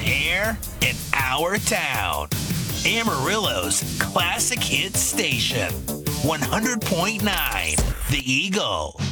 air in our town. Amarillo's classic hit station, 100.9 The Eagle.